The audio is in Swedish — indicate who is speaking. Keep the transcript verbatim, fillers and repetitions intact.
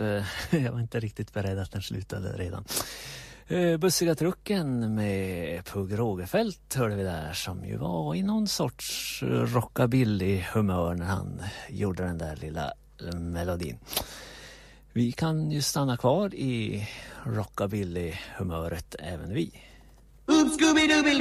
Speaker 1: Jag var inte riktigt beredd att den slutade redan. Bussiga trucken med Pugh Rogefeldt hörde vi där, som ju var i någon sorts rockabilly-humör när han gjorde den där lilla melodin. Vi kan ju stanna kvar i rockabilly-humöret även vi.